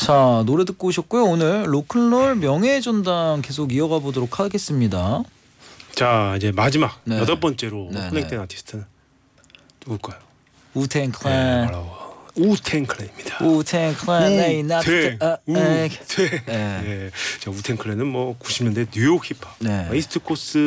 자, 노래 듣고 오셨고요. 오늘 로큰롤 명예전당 계속 이어가 보도록 하겠습니다. 자, 이제 마지막 네. 8번째로 네, 커넥된 아티스트는 누굴까요? 우텐 네, 클랜. 바로 우텐 클랜입니다. 우텐 클랜. 예. 자, 우텐 클랜은 뭐 90년대 뉴욕 힙합, 네. 이스트 코스